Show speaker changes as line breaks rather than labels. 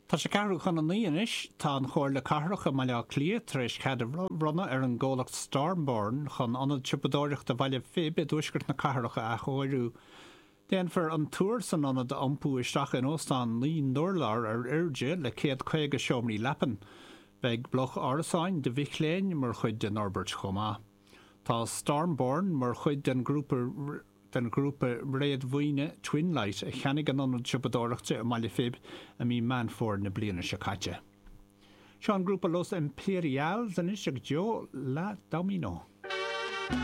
Tá sé cearú chun an íonis tá an chóir le carracha mai le clia éis cead runna ar an ggólacht Stormborn chun anad sipadóireachta bhaile fébe dúisgurt na carracha a chóirú. Déanfar an túr san anad ampú isteach in óstán líon dúrlar ar irde le 150 seomraí lepan. Beg bloch árasáin de bhíchléin mar chuid den Norbert chomá. Tá Stormborn mar chuid den grúpa réad bhuine Twin Light a cheannig an anad sipadóireachta a maiile fib a mí manfór na bliana se caite. Seo an grúpa Los Imperial san is ag Jo La Domino.